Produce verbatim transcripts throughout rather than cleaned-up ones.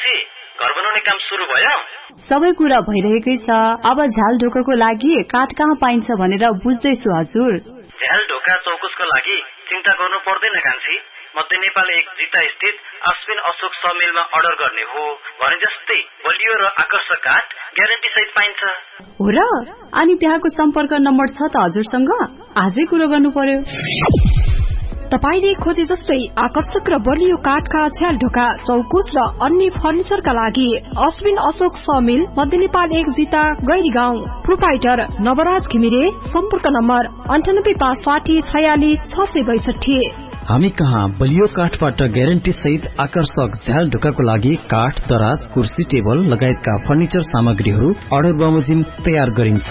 कान्छी, घर बनाउने काम सुरु भयो? सबै कुरा भइरहेकै छ। अब झ्याल ढोकाको लागि काठ कहाँ पाइन्छ भनेर बुझ्दैछु हजुर। झ्याल ढोका चौकुसको लागि चिन्ता गर्नु पर्दैन कान्छी। मध्य नेपाल एक जिता स्थित अश्विन अशोक समिलमा अर्डर गर्ने हो भने जस्तै बलियो र आकर्षक काठ ग्यारेन्टी सहित पाइन्छ। हो र? अनि त्यहाँको सम्पर्क नम्बर छ त हजुरसँग? आजै कुरो गर्नु पर्यो। तपाईले खोजे जस्तै आकर्षक र बलियो काठका झ्याल ढोका चौकुस र अन्य फर्निचरका लागि अश्विन अशोक समिल मध्य नेपाल एक जिता गैरी गाउँ। प्रोपाइटर नवराज घिमिरे। सम्पर्क नम्बर अन्ठानब्बे पाँच साठी छयालिस छ सय बैसठी। हामी कहाँ बलियो काठबाट ग्यारेन्टी सहित आकर्षक झ्याल ढोकाको लागि काठ, दराज, कुर्सी, टेबल लगायतका फर्निचर सामग्रीहरू अर्डर बमोजिम तयार गरिन्छ।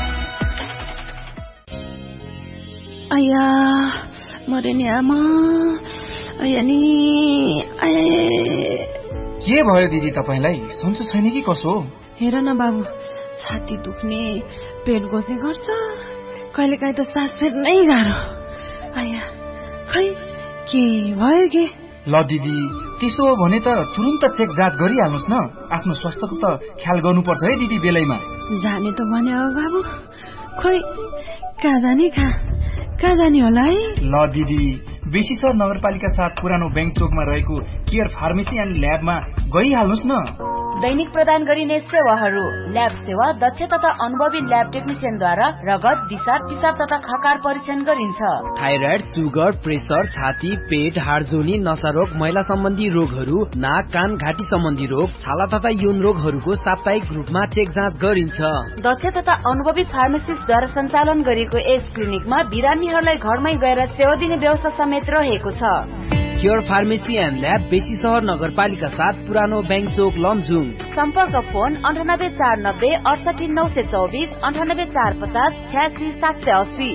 आया मरे नि आमा, आया नि आया। के भयो दिदी तपाईलाई? सन्चो छैन कि कसो? हेर न बाबु, छाती दुख्ने, पेट गोज्ने गर्छ, कहिलेकाहीँ त सास फेर्नै गाह्रो। आया खै के भयो के? ल दिदी, त्यसो हो भने त तुरुन्त चेक जाँच गरिहाल्नुहोस् न। आफ्नो स्वास्थ्यको त ख्याल गर्नुपर्छ है दिदी बेलैमा। जाने त भने हो बाबु, खोइ कहाँ जाने कहाँ कहाँ जाने होला है? ल दिदी, बेसीसर नगरपालिका साथ पुरानो बैंक चोकमा रहेको केयर फार्मेसी एन्ड ल्याबमा गइहाल्नुहोस् न। दैनिक प्रदान गरिने सेवाहरू: ल्याब सेवा दक्ष तथा अनुभवी ल्याब टेक्निसियनद्वारा रगत, दिशा, पिसाब तथा खकार परीक्षण गरिन्छ। थाइराइड, सुगर, प्रेसर, छाती, पेट, हाडजोनी, नसा रोग, महिला सम्बन्धी रोगहरू, नाक, कान, घाँटी सम्बन्धी रोग, छाला तथा यौन रोगहरूको साप्ताहिक रूपमा चेक जाँच गरिन्छ। दक्ष तथा अनुभवी फार्मासिस्टद्वारा सञ्चालन गरिएको यस क्लिनिकमा बिरामीहरूलाई घरमै गएर सेवा दिने व्यवस्था समेत रहेको छ। केयर फार्मेसी एन्ड ल्याब, बेसी सहर नगरपालिका साथ पुरानो बैंक चोक, लमजुङ। सम्पर्क फोन अन्ठानब्बे चार नब्बे अडसठी नौ सय चौबिस, अन्ठानब्बे चार पचास छ्यासी सात सय अस्सी।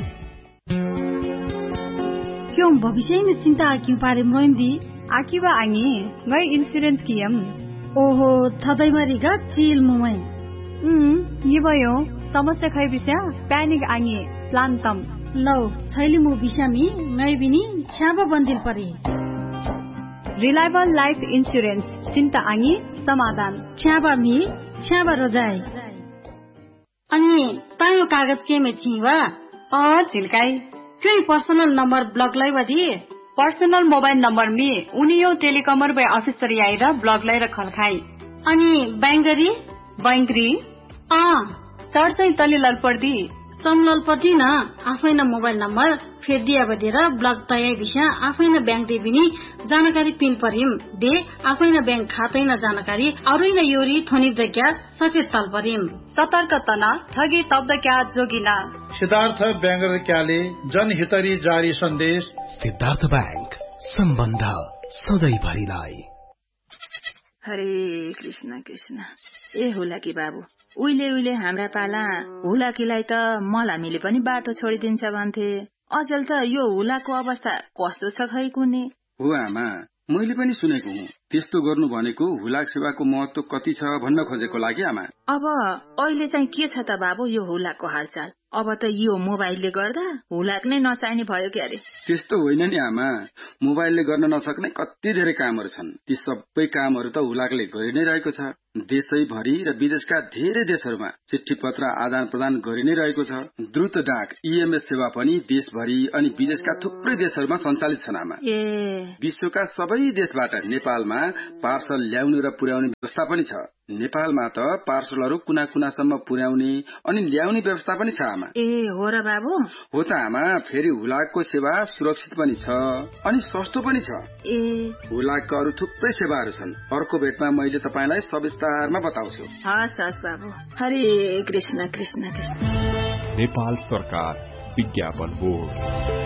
क्यों भविष्य में चिंता क्यों पारे मोइंदी? आकिबा आंगी गई इंश्योरेंस कियम। ओहो थदै मरिगा चिल मुमै। हम्म ये भयो समस्या खै बिस्या पैनिक आंगी प्लान तम लौ छैली मु बिसामी नई बिनी छ्याबा बन्दिल परे। रिलायबल लाइफ इंश्योरेंस चिंता आंगी समाधान छ्याबा मी छ्याबा रोजाई। अनि तायो कागज के में छिवा? अ छिलकाई क्यों पर्सनल नंबर ब्लॉक लाई वदी? पर्सनल मोबाइल नंबर में उनियो टेलिकमर बे ऑफिसर आएर ब्लॉक लाई रखल खाई। अनि बैंगरी बैंगरी अ चढ चाहिँ तले ललपर्दी समललपति न आफै न मोबाइल नम्बर फेर दिया बदेर ब्लक तयाई विषय आफै न बैंक दे बिनी जानकारी पिन परिम दे आफै न बैंक खातै न जानकारी अरु न योरी थोनिक जग्या सचेत तल परिम। सतर्क तना ठगी शब्द क्या जोगिना। सिद्धार्थ बैंगर क्याले जनहितरी जारी सन्देश। सिद्धार्थ बैंक सम्बन्ध सधैँ भरिलाई। हरे कृष्ण कृष्ण। ए हुलाकी बाबु, उहिले उहिले हाम्रा पाला हुलाकीलाई त मलामीले पनि बाटो छोडिदिन्छ भन्थे। अचेल त यो हुलाको अवस्था कस्तो छ खै कुने? हो आमा, मैले पनि सुनेको हुँ। त्यस्तो गर्नु भनेको हुलाक सेवाको महत्व कति छ भन्न खोजेको लागि आमा। अब अहिले चाहिँ के छ त बाबु यो हुलाकको हालचाल? अब त यो मोबाइलले गर्दा हुलाक नै नचाहिने भयो के अरे? त्यस्तो होइन नि आमा, मोबाइलले गर्न नसक्ने कति धेरै कामहरू छन्। ती सबै कामहरू त हुलाकले गरि नै रहेको छ। देशैभरि र विदेशका धेरै देशहरूमा चिठी पत्र आदान प्रदान गरि नै रहेको छ। द्रुत डाक ईएमएस सेवा पनि देशभरि अनि विदेशका थुप्रै देशहरूमा सञ्चालित छन् आमा। ए विश्वका सबै देशबाट नेपालमा पार्सल ल्याउने र पुर्याउने व्यवस्था पनि छ। नेपालमा त पार्सलहरू कुना कुनासम्म पुर्याउने अनि ल्याउने व्यवस्था पनि छ आमा। ए हो र बाबु? हो त आमा, फेरि हुलाकको सेवा सुरक्षित पनि छ अनि सस्तो पनि छ। ए हुलाकका अरू थुप्रै सेवाहरू छन्। अर्को भेटमा मैले तपाईलाई सविस्तारमा बताउँछु। हस् हस् बाबु। हरे कृष्ण कृष्ण कृष्ण। नेपाल सरकार विज्ञापन बोर्ड।